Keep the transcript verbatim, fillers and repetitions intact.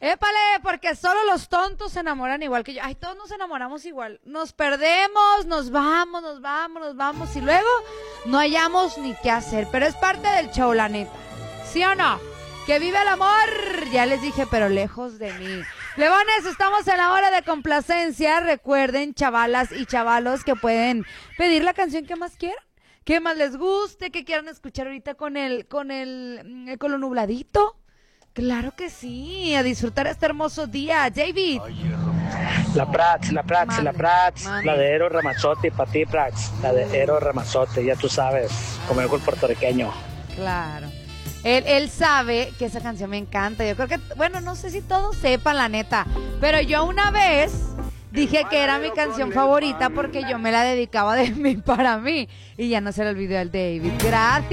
Épale, porque solo los tontos se enamoran igual que yo. Ay, todos nos enamoramos igual. Nos perdemos, nos vamos, nos vamos, nos vamos y luego no hallamos ni qué hacer. Pero es parte del show, la neta. ¿Sí o no? ¡Que vive el amor! Ya les dije, pero lejos de mí. Leones, estamos en la hora de complacencia. Recuerden, chavalas y chavalos, que pueden pedir la canción que más quieran. Que más les guste, que quieran escuchar ahorita con el, con el, con lo nubladito. Claro que sí, a disfrutar este hermoso día, David. La Prats, la Prats, Mande, la Prats, mande. la de Ero Ramazotti, para ti, Prats, la de Ero Ramazotti, ya tú sabes, como dijo el puertorriqueño. Claro. Él, él sabe que esa canción me encanta. Yo creo que, bueno, no sé si todos sepan, la neta, pero yo una vez dije que era mi canción favorita porque yo me la dedicaba de mí para mí y ya no se le olvidó al David. Gracias.